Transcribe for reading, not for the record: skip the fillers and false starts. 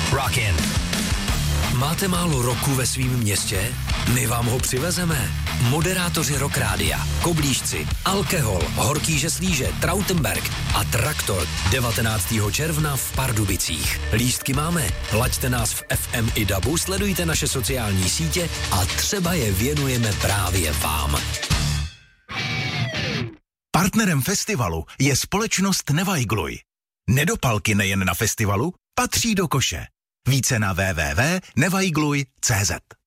Rockin'. Máte málo roku ve svém městě? My vám ho přivezeme. Moderátoři Rock Rádia, Koblížci, Alkohol, Horký Žeslíže, Trautenberg a Traktor 19. června v Pardubicích. Lístky máme. Laďte nás v FM i DABu, sledujte naše sociální sítě a třeba je věnujeme právě vám. Partnerem festivalu je společnost Nevajgluj. Nedopalky nejen na festivalu patří do koše. Více na www.nevajgluj.cz.